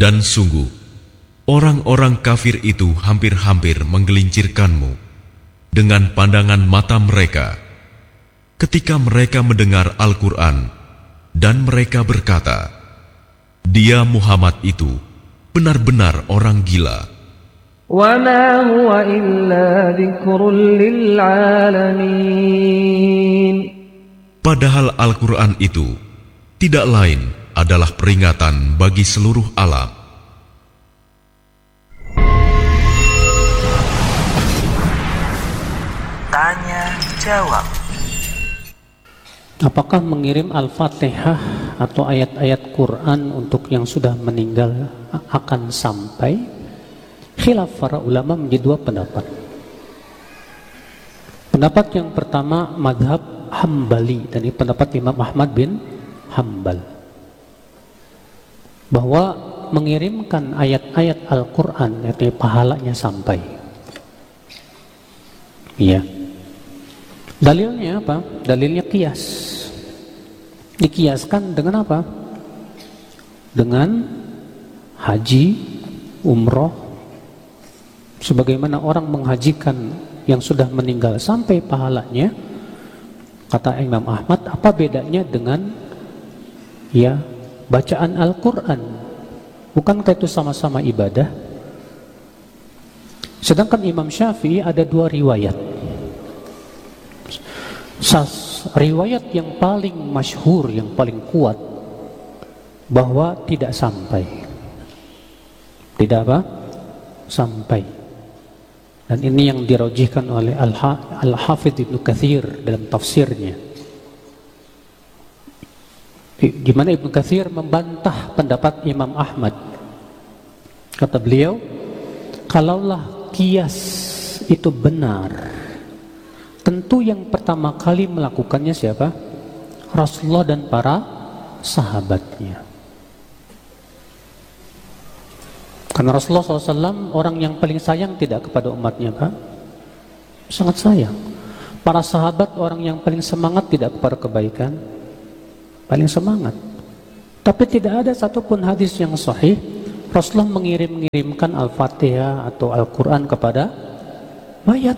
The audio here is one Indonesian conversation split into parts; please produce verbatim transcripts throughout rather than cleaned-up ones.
Dan sungguh, orang-orang kafir itu hampir-hampir menggelincirkanmu dengan pandangan mata mereka ketika mereka mendengar Al-Quran, dan mereka berkata, "Dia Muhammad itu benar-benar orang gila." وَمَا هُوَ إِلَّا ذِكْرٌ لِلْعَالَمِينَ. Padahal Al-Quran itu tidak lain adalah peringatan bagi seluruh alam. Tanya jawab. Apakah mengirim Al-Fatihah atau ayat-ayat Quran untuk yang sudah meninggal akan sampai? Khilaf para ulama menjadi dua pendapat. Pendapat yang pertama madhab Hambali, dan ini pendapat Imam Ahmad bin Hambal, bahwa mengirimkan ayat-ayat Al-Quran itu pahalanya sampai. Iya. Dalilnya apa? Dalilnya kias. Dikiaskan dengan apa? Dengan haji, umroh. Sebagaimana orang menghajikan yang sudah meninggal sampai pahalanya, kata Imam Ahmad, apa bedanya dengan ya bacaan Al-Quran? Bukankah itu sama-sama ibadah? Sedangkan Imam Syafi'i ada dua riwayat. Sas, riwayat yang paling masyhur, yang paling kuat, bahwa tidak sampai. Tidak apa? Sampai. Dan ini yang dirajihkan oleh Al-Hafidh Ibnu Katsir dalam tafsirnya, di mana Ibnu Katsir membantah pendapat Imam Ahmad. Kata beliau, kalaulah kias itu benar, tentu yang pertama kali melakukannya siapa? Rasulullah dan para sahabatnya. Karena Rasulullah shallallahu alaihi wasallam orang yang paling sayang tidak kepada umatnya, Pak? Sangat sayang. Para sahabat orang yang paling semangat tidak kepada kebaikan, paling semangat. Tapi tidak ada satupun hadis yang sahih Rasulullah mengirim-ngirimkan Al-Fatihah atau Al-Quran kepada mayat.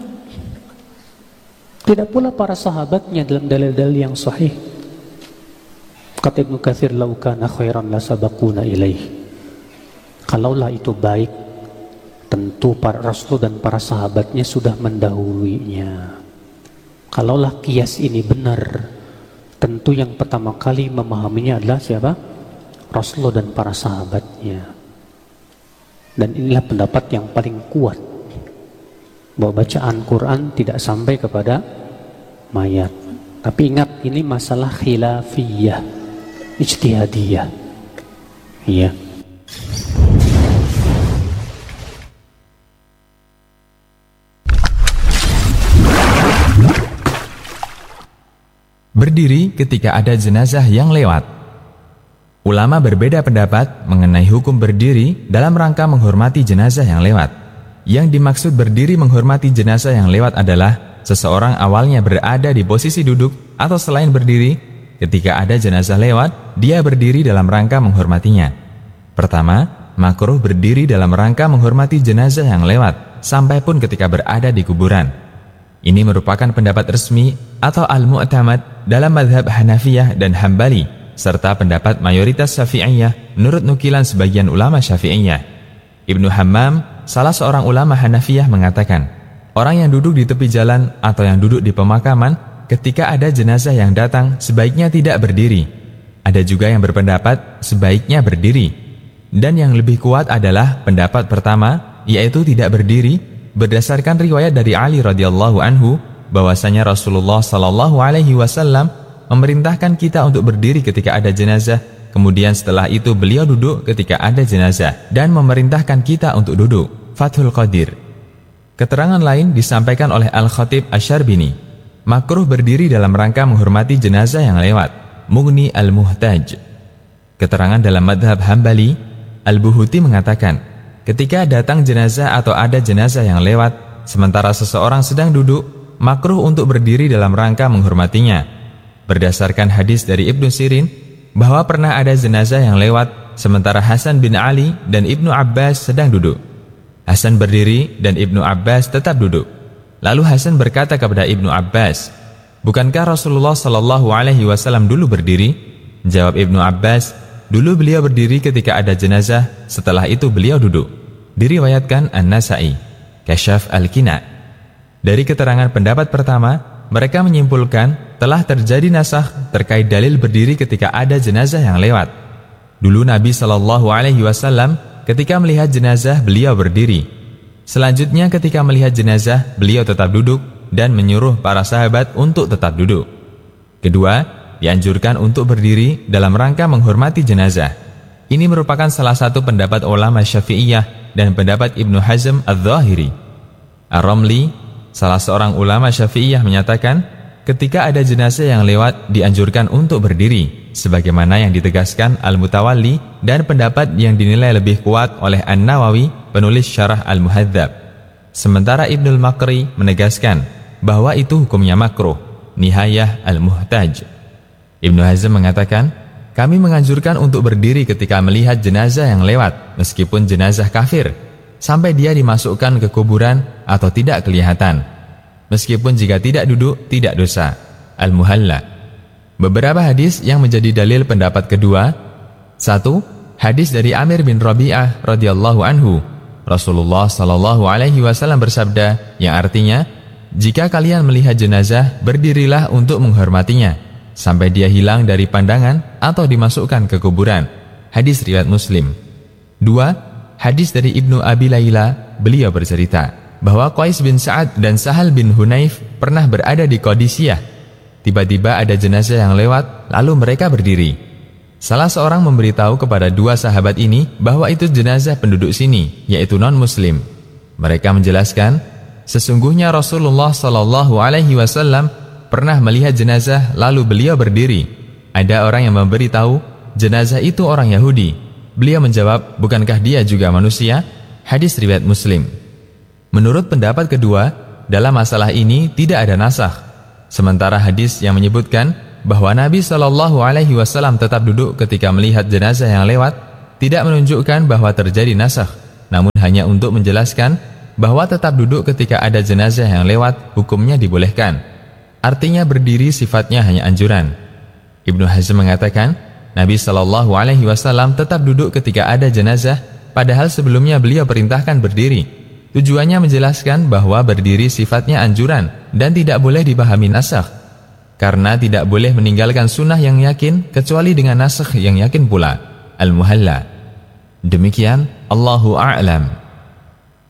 Tidak pula para sahabatnya dalam dalil-dalil yang sahih. Kata Ibnu Katsir, "Lau kana khairan la sabaquna ilaih." Kalaulah itu baik, tentu para Rasul dan para sahabatnya sudah mendahuluinya. Kalaulah kias ini benar, tentu yang pertama kali memahaminya adalah siapa? Rasulullah dan para sahabatnya. Dan inilah pendapat yang paling kuat, bahwa bacaan Quran tidak sampai kepada mayat. Tapi ingat, ini masalah khilafiyah, ijtihadiyah. Iya. Berdiri ketika ada jenazah yang lewat. Ulama berbeda pendapat mengenai hukum berdiri dalam rangka menghormati jenazah yang lewat. Yang dimaksud berdiri menghormati jenazah yang lewat adalah seseorang awalnya berada di posisi duduk atau selain berdiri, ketika ada jenazah lewat, dia berdiri dalam rangka menghormatinya. Pertama, makruh berdiri dalam rangka menghormati jenazah yang lewat, sampai pun ketika berada di kuburan. Ini merupakan pendapat resmi atau al-mu'tamad dalam mazhab Hanafiyah dan Hambali, serta pendapat mayoritas Syafi'iyah menurut nukilan sebagian ulama Syafi'iyah. Ibnu Hammam, salah seorang ulama Hanafiyah, mengatakan, orang yang duduk di tepi jalan atau yang duduk di pemakaman ketika ada jenazah yang datang sebaiknya tidak berdiri. Ada juga yang berpendapat sebaiknya berdiri. Dan yang lebih kuat adalah pendapat pertama, yaitu tidak berdiri, berdasarkan riwayat dari Ali radhiyallahu anhu bahwasanya Rasulullah sallallahu alaihi wasallam memerintahkan kita untuk berdiri ketika ada jenazah, kemudian setelah itu beliau duduk ketika ada jenazah dan memerintahkan kita untuk duduk. Fathul Qadir. Keterangan lain disampaikan oleh Al-Khatib Asy-Syarbini, makruh berdiri dalam rangka menghormati jenazah yang lewat. Mughni Al-Muhtaj. Keterangan dalam madhab Hambali, Al-Buhuti mengatakan, ketika datang jenazah atau ada jenazah yang lewat, sementara seseorang sedang duduk, makruh untuk berdiri dalam rangka menghormatinya. Berdasarkan hadis dari Ibnu Sirin, bahwa pernah ada jenazah yang lewat, sementara Hasan bin Ali dan Ibnu Abbas sedang duduk. Hasan berdiri dan Ibnu Abbas tetap duduk. Lalu Hasan berkata kepada Ibnu Abbas, "Bukankah Rasulullah Shallallahu Alaihi Wasallam dulu berdiri?" Jawab Ibnu Abbas, "Dulu beliau berdiri ketika ada jenazah, setelah itu beliau duduk." Diriwayatkan An-Nasa'i, Kasyaf Al-Kina. Dari keterangan pendapat pertama, mereka menyimpulkan telah terjadi nasakh terkait dalil berdiri ketika ada jenazah yang lewat. Dulu Nabi Shallallahu Alaihi Wasallam ketika melihat jenazah beliau berdiri. Selanjutnya ketika melihat jenazah beliau tetap duduk dan menyuruh para sahabat untuk tetap duduk. Kedua, dianjurkan untuk berdiri dalam rangka menghormati jenazah. Ini merupakan salah satu pendapat ulama Syafi'iyah dan pendapat Ibnu Hazm Adz-Dzahiri. Ar-Ramli, salah seorang ulama Syafi'iyah, menyatakan ketika ada jenazah yang lewat dianjurkan untuk berdiri, sebagaimana yang ditegaskan Al-Mutawalli dan pendapat yang dinilai lebih kuat oleh An-Nawawi, penulis Syarah Al-Muhadzab. Sementara Ibnul Maqri menegaskan bahwa itu hukumnya makruh. Nihayah Al-Muhtaj. Ibnu Hazm mengatakan, kami menganjurkan untuk berdiri ketika melihat jenazah yang lewat, meskipun jenazah kafir, sampai dia dimasukkan ke kuburan atau tidak kelihatan. Meskipun jika tidak duduk, tidak dosa. Al-Muhalla. Beberapa hadis yang menjadi dalil pendapat kedua. Satu, hadis dari Amir bin Rabi'ah radhiyallahu anhu. Rasulullah Shallallahu Alaihi Wasallam bersabda, yang artinya, jika kalian melihat jenazah, berdirilah untuk menghormatinya sampai dia hilang dari pandangan atau dimasukkan ke kuburan. Hadis riwayat Muslim. Dua, hadis dari Ibnu Abi Layla, beliau bercerita bahwa Qais bin Sa'ad dan Sahal bin Hunayf pernah berada di Qadisiyah. Tiba-tiba ada jenazah yang lewat, lalu mereka berdiri. Salah seorang memberitahu kepada dua sahabat ini bahwa itu jenazah penduduk sini, yaitu non-muslim. Mereka menjelaskan, sesungguhnya Rasulullah Shallallahu Alaihi Wasallam pernah melihat jenazah lalu beliau berdiri. Ada orang yang memberitahu jenazah itu orang Yahudi. Beliau menjawab, bukankah dia juga manusia? Hadis riwayat Muslim. Menurut pendapat kedua, dalam masalah ini tidak ada nasakh. Sementara hadis yang menyebutkan bahwa Nabi Shallallahu Alaihi Wasallam tetap duduk ketika melihat jenazah yang lewat tidak menunjukkan bahwa terjadi nasakh, namun hanya untuk menjelaskan bahwa tetap duduk ketika ada jenazah yang lewat hukumnya dibolehkan. Artinya berdiri sifatnya hanya anjuran. Ibnu Hazm mengatakan, Nabi Shallallahu Alaihi Wasallam tetap duduk ketika ada jenazah, padahal sebelumnya beliau perintahkan berdiri. Tujuannya menjelaskan bahwa berdiri sifatnya anjuran dan tidak boleh dipahami nasakh, karena tidak boleh meninggalkan sunnah yang yakin kecuali dengan nasakh yang yakin pula. Al-Muhalla. Demikian, Allahu a'lam.